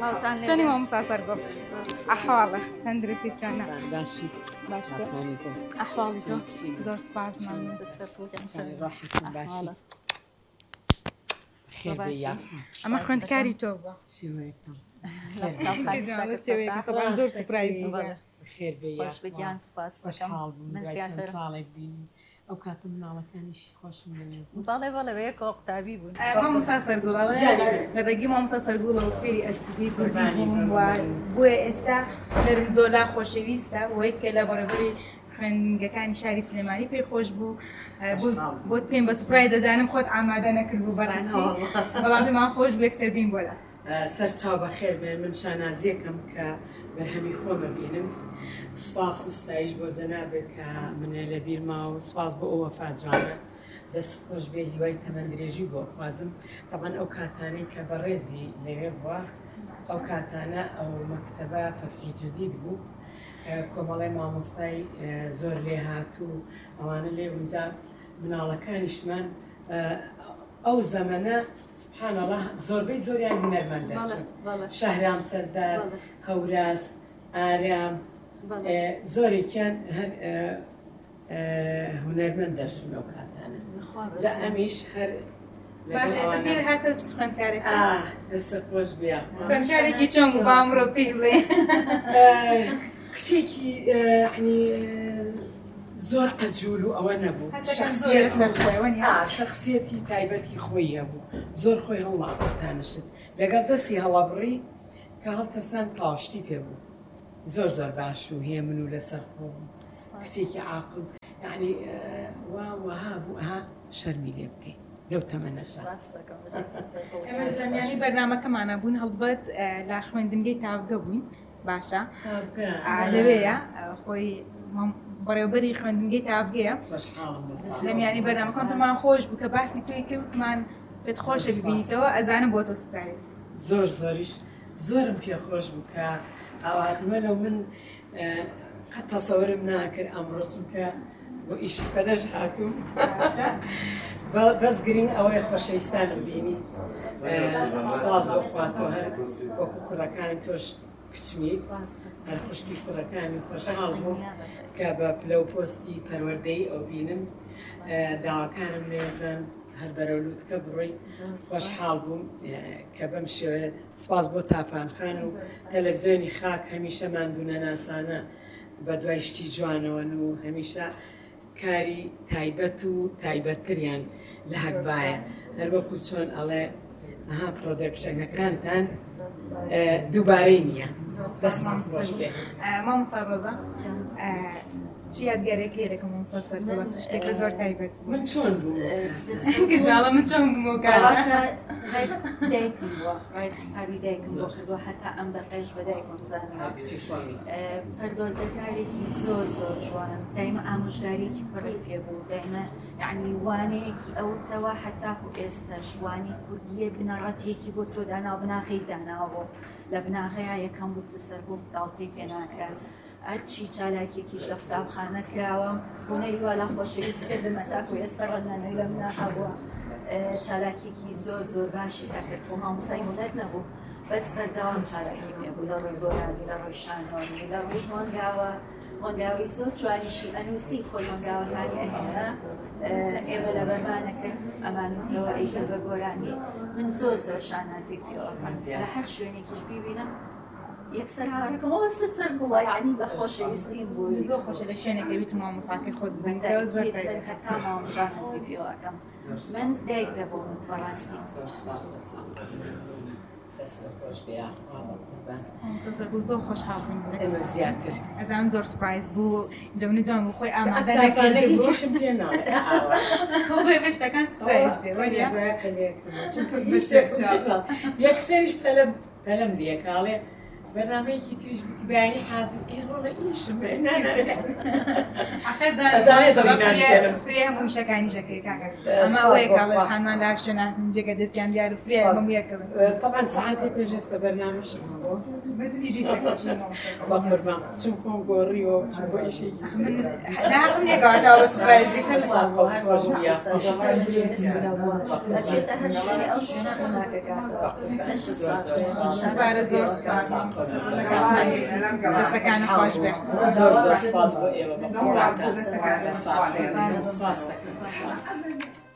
چۆنی مامۆستا سەرگۆ ئەحواڵە هەندرسی چۆنە باشی باش ئەحواڵی تۆ زۆر سپاس باشی خێر بێ یاخوا ئەمە خوێندکاری تۆ بووە زۆر سوپرایز خێر بێ خۆش بگیان سوپاس خۆشحاڵ بووم من دوای چەند زیاتر ساڵێک بینی ئەو کاتە مناڵەکانیشی خۆشم لێ بەڵێ بەڵێ بەیەکەوە قوتابی بوون مامۆستا سەرگوڵڵێ لە ڕێگی مامۆستا سەرگوڵە و فێری ئەدبی کوردی بووم و بۆیە ئێستا لەرم زۆر لا خۆشەویستە وەی کە لە بەڕێوەبەری خوێندنگەکانی شاری سلێمانی پێی خۆش بوو بۆت پێم بە سوپرایز دەزانم خۆت ئامادە نەکرد بوو بەڕاستی بەڵام پێمان خۆش بێ کسەر بین بۆلات سەرچاو بەخێر بێن من شانازیەکەم کە بەرهەمی خۆمە بینم سپاس و ستایش بۆ جەنابێت کە منێ لە بیرما و سپاس بۆ ئەوە فاجوانە دەست خۆش بێ هیوای تەمەندرێژی بۆ خوازم تەبەن ئەو کاتانەی کە بەڕێزی لەوێ بووە ئەو کاتانە ئەو مەکتەبە فەتحی جدید بوو کۆمەڵی مامۆستای زۆر لێ هاتوو ئەوانە لێ اونجا مناڵەکانیشمان ئەو زەمەنە سبحانەڵڵا زۆربەی زۆریان هونەرمەندە شەهرام سەردار هەوراس ئارام زۆرێکیان هەر هونەرمەند دەرچوون ئەو کاتانە جا ئەمیش هەر باش ئێستا بیر هاتەوە چ خوێندکارێک دەستە خۆش بیا خوێندکارێکی چۆن بوو بە ئەمڕۆ پێی بڵێ کچێکی ینی زۆر عەجوول و ئەوە نەبوو شەخسیەتی تایبەتی خۆی هەبوو زۆر خۆی هەڵاقتانشت لەگەڵ دەستی هەڵابڕی کە هەڵتەسان تاوشتی پێبوو زۆر زۆر باش و هێ من و لەسەر خۆ کچێکی عاقل یعنی وها بوو ئەها شەرمی لێ بکەیت لەو تەمەنەشە ئێمەش دەمیانی بەرنامەکەمانە بوون هەڵبەت لە خوێندنگەی تاڤگە بووین باشە لەوەیە خۆی بەڕێوەبەری خوێندنگەی تاڤگەیە لە میانی بەرنامەکان پێمان خۆش بوو کە باسی تۆی کردمان پێت خۆشە ببینیتەوە ئەزانم بۆ تۆ سوپرایز زۆر زۆریش زۆرم پێ خۆش بوو کە ئاواتمەلە من قەت تەسەورم ناکرد ئەمڕۆسم کە بۆ ئیشی پەرەش هاتوو بەس گرنگ ئەوەی خۆشەویستانم بینی سپاس بۆ خواتەوە هەر وەکو کوڕەکانی تۆش کچمی هەر خوشکی کوڕەکانی خۆشحاڵ بوو کە بە پلە و پۆستی پەروەردەی ئەو بینم داواکانم لێزن هەر بەرەولووتکە بڕۆی خۆشحاڵ بووم کە بەم شێوەیە سپاس بۆ تافانخان و تەلەڤیزیۆنی خاک هەمیشە ماندوونە ناسانە بە دوای شتی جوانەوەن و هەمیشە کاری تایبەت و تایبەتتریان لە هەکبایە هەر وەکو چۆن ئەڵێ ئەها پرۆدەکشنەکانتان دووبارەی نییە دەستمان خۆش بێ مامۆستا ڕۆزا چی یادگارێک لێرەکە مامۆستا سەرگوڵە چ شتێکە زۆر تایبەت من چۆن بووم گەجاڵە من چۆن بوومەوە دایکم بووە ڕای حسابی دایکم بۆ کردووە هەتا ئەم دەقێش بە دایکم بزانم پەروەردەکارێکی زۆر زۆر جوان دایمە ئامۆژگاریەکی پڕی پێبوو دایمە یعنی وانەیەکی ئەوتەوە هەتاکو ئێستا شوانی کوردیە بنەڕەتێکی بۆ تۆ داناو بناخەی داناوە لە بناغەیە یەکەم بووستە سەر بوو داڵتێ پێ ناکات هەرچی چالاکێکیش لە قوتابخانە کراوە بوونەی وا لە خۆشەویست کردمە تاکو ئێستا ڕەنانەی لەم ناهەبووە چالاکێکی زۆر زۆر باشی داکرد بۆ مامۆستای هونەر نەبوو بەس بەردەوام چالاکی پێبوو لە ڕووی گۆرانی لە ڕووی شانۆنی لە ڕووی مۆنگاوی زۆر جوانیشی ئەنووسی خۆی مۆنگاوەکانی ئەهێنا ئێمە لە بەرمانەکرد ئەمانەوە ئەیشە بە گۆرانی من زۆر زۆر شانازی پێوەکەم لە هەر شوێنێکیش بیبینم یەکسەر هاوارەکەمەوە سەر بووە یعنی بە خۆشەویستیم بوو زۆر خۆشە لە شوێنێکە بیت مامۆستاکەی خۆت ببینیتەوە زۆر هەتاماوە شانازی پێوەکەم من دایک بێ بۆ من بەڕاستی دەستە خۆش بێ زۆر خۆشحاڵ بووین ئێمە زیاتر ئەزانم زۆر سوپرایز بوو جەونی جوان بوو خۆی ئامادە نەکردبووشم پێ خۆی بە شتەکان سوپرایز بێ یەکسەریش پەلەم دیە کاڵێ بەرنامەیەکی تریش بتی بەیانی حازم ئێڕۆڵە ئیشم فری هەموو شەکانی ژەکەی کاکە ئەمە ئەوەیە کاڵێ خانمان لا شوێنە جێگە دەستیان دیار و فری هەموو یەکەون طبعا ساعتی پێش ئێستا بەرنامەشم بتدي ديسك بقربان چون خۆم گۆڕیەوە چون بۆ ئیشێکی ناقم نێگەواتە سپرایزی ئەچێتە هەر شوێنی ئەو شوێنە ڕووناکەکاتەوە نەشی بارە زۆر سپاس دەستەکانە خۆش بێ زۆر زۆر سپاس بۆ ئێوە بە سپاس دەکەم